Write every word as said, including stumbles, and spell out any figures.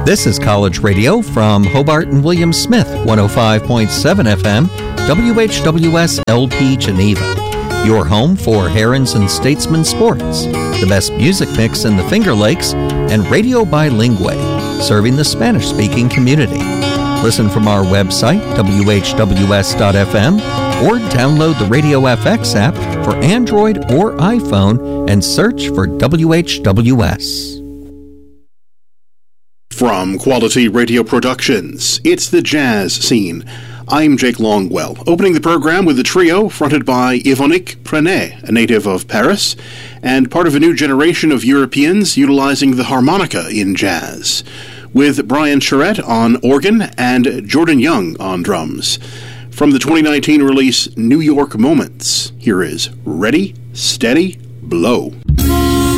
This is College Radio from Hobart and William Smith, one oh five point seven F M, W H W S L P Geneva. Your home for Herons and Statesman sports, the best music mix in the Finger Lakes, and Radio Bilingue, serving the Spanish-speaking community. Listen from our website, W H W S dot F M, or download the Radio F X app for Android or iPhone and search for W H W S. From Quality Radio Productions, it's the Jazz Scene. I'm Jake Longwell, opening the program with a trio fronted by Yvonique Prenet, a native of Paris, and part of a new generation of Europeans utilizing the harmonica in jazz, with Brian Charette on organ and Jordan Young on drums. From the twenty nineteen release New York Moments, here is Ready, Steady, Blow.